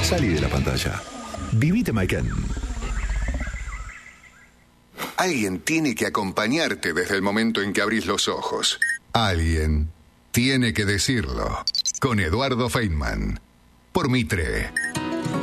Salí de la pantalla. Vivite Maiken. Alguien tiene que acompañarte desde el momento en que abrís los ojos. Alguien tiene que decirlo. Con Eduardo Feynman. Por Mitre.